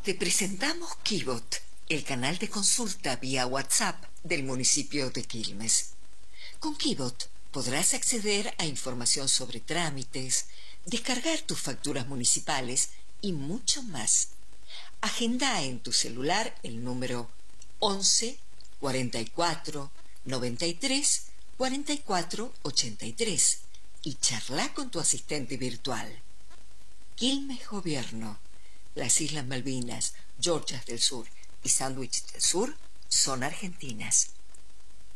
Te presentamos Kibot, el canal de consulta vía WhatsApp del municipio de Quilmes. Con Kibot podrás acceder a información sobre trámites, descargar tus facturas municipales y mucho más. Agenda en tu celular el número 11 44 93 44 83 y charla con tu asistente virtual. Quilmes Gobierno. Las Islas Malvinas, Georgias del Sur y Sandwich del Sur son argentinas.